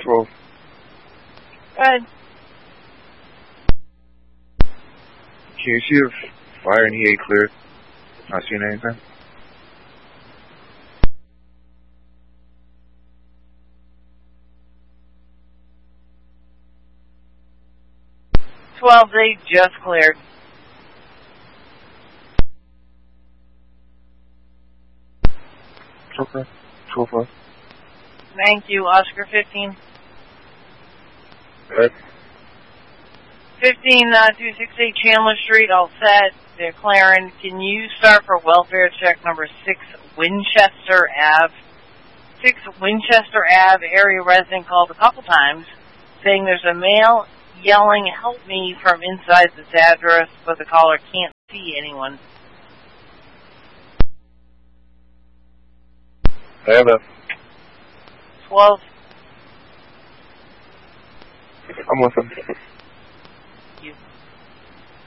12. Good. Can you see if fire and EA cleared? Not seeing anything? They just cleared. Okay. 12-5. Thank you, Oscar 15. Right. 268 Chandler Street, all set. Declaring, can you start for welfare check number 6 Winchester Ave? 6 Winchester Ave, area resident called a couple times, saying there's a male yelling, help me, from inside this address, but the caller can't see anyone. I have that. 12. I'm with him.